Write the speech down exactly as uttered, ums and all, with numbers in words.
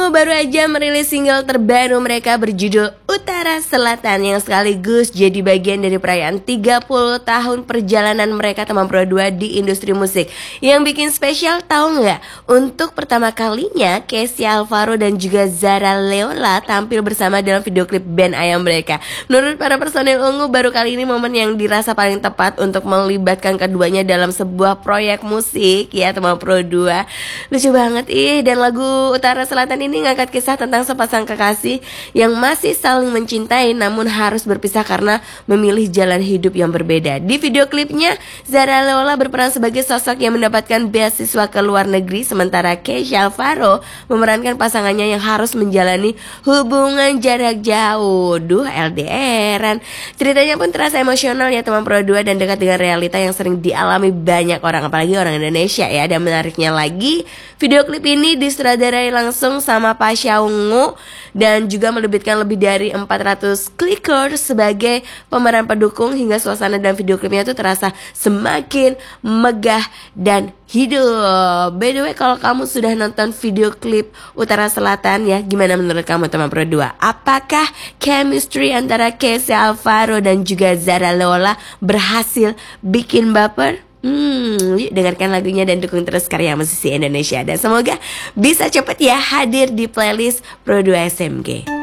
Ungu baru aja merilis single terbaru mereka berjudul Utara Selatan, yang sekaligus jadi bagian dari perayaan tiga puluh tahun perjalanan mereka teman Pro dua di industri musik. Yang bikin spesial tahu nggak? Untuk pertama kalinya Casey Alvaro dan juga Zara Leola tampil bersama dalam video klip band ayam mereka. Menurut para personil Ungu, baru kali ini momen yang dirasa paling tepat untuk melibatkan keduanya dalam sebuah proyek musik ya teman Pro dua. Lucu banget ih, dan lagu Utara Selatan ini ngangkat kisah tentang sepasang kekasih yang masih saling mencintai namun harus berpisah karena memilih jalan hidup yang berbeda. Di video klipnya, Zara Leola berperan sebagai sosok yang mendapatkan beasiswa ke luar negeri, sementara Casey Alvaro memerankan pasangannya yang harus menjalani hubungan jarak jauh. Duh, L D R-an. Ceritanya pun terasa emosional ya teman Pro dua dan dekat dengan realita yang sering dialami banyak orang, apalagi orang Indonesia ya. Dan menariknya lagi, video klip ini disutradarai langsung sama Pasha Ungu dan juga menerbitkan lebih dari empat ratus clickers sebagai pemeran pendukung, hingga suasana dan video klipnya itu terasa semakin megah dan hidup. By the way, kalau kamu sudah nonton video klip Utara Selatan ya, gimana menurut kamu teman Pro dua? Apakah chemistry antara Casey Alvaro dan juga Zara Leola berhasil bikin baper? Hmm, yuk dengarkan lagunya dan dukung terus karya musisi Indonesia. Dan semoga bisa cepet ya hadir di playlist Pro dua S M G.